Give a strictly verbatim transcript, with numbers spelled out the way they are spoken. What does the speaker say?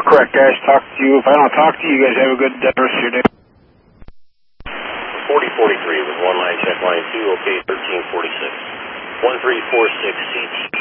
correct, guys. Talk to you. If I don't talk to you, you guys have a good uh, rest of your day. forty forty-three with one line, check line two, okay, thirteen forty-six. one three four six C T.